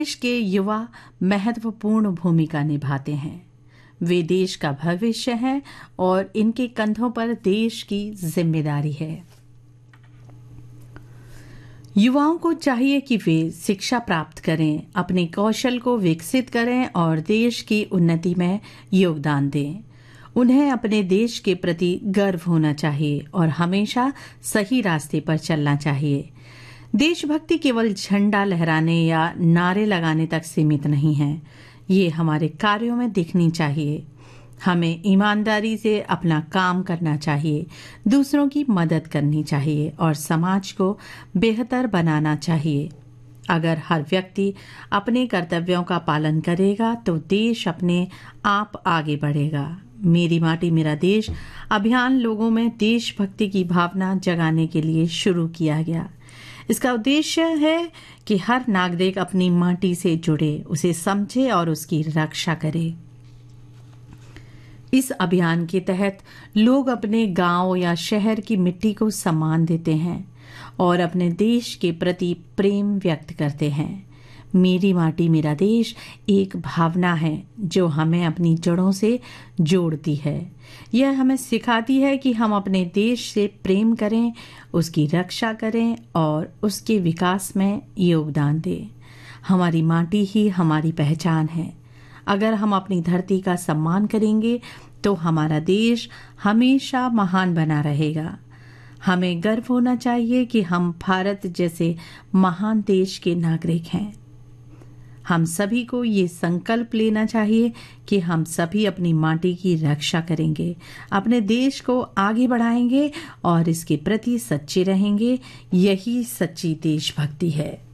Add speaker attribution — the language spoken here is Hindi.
Speaker 1: देश के युवा महत्वपूर्ण भूमिका निभाते हैं। वे देश का भविष्य हैं और इनके कंधों पर देश की जिम्मेदारी है। युवाओं को चाहिए कि वे शिक्षा प्राप्त करें, अपने कौशल को विकसित करें और देश की उन्नति में योगदान दें। उन्हें अपने देश के प्रति गर्व होना चाहिए और हमेशा सही रास्ते पर चलना चाहिए। देशभक्ति केवल झंडा लहराने या नारे लगाने तक सीमित नहीं है, ये हमारे कार्यों में दिखनी चाहिए। हमें ईमानदारी से अपना काम करना चाहिए, दूसरों की मदद करनी चाहिए और समाज को बेहतर बनाना चाहिए। अगर हर व्यक्ति अपने कर्तव्यों का पालन करेगा तो देश अपने आप आगे बढ़ेगा। मेरी माटी मेरा देश अभियान लोगों में देशभक्ति की भावना जगाने के लिए शुरू किया गया। इसका उद्देश्य है कि हर नागरिक अपनी माटी से जुड़े, उसे समझे और उसकी रक्षा करे। इस अभियान के तहत लोग अपने गांव या शहर की मिट्टी को सम्मान देते हैं और अपने देश के प्रति प्रेम व्यक्त करते हैं। मेरी माटी मेरा देश एक भावना है जो हमें अपनी जड़ों से जोड़ती है। यह हमें सिखाती है कि हम अपने देश से प्रेम करें, उसकी रक्षा करें और उसके विकास में योगदान दें। हमारी माटी ही हमारी पहचान है। अगर हम अपनी धरती का सम्मान करेंगे तो हमारा देश हमेशा महान बना रहेगा। हमें गर्व होना चाहिए कि हम भारत जैसे महान देश के नागरिक हैं। हम सभी को ये संकल्प लेना चाहिए कि हम सभी अपनी माटी की रक्षा करेंगे, अपने देश को आगे बढ़ाएंगे और इसके प्रति सच्चे रहेंगे। यही सच्ची देशभक्ति है।